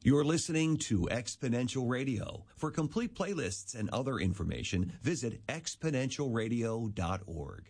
You're listening to Exponential Radio. For complete playlists and other information, visit exponentialradio.org.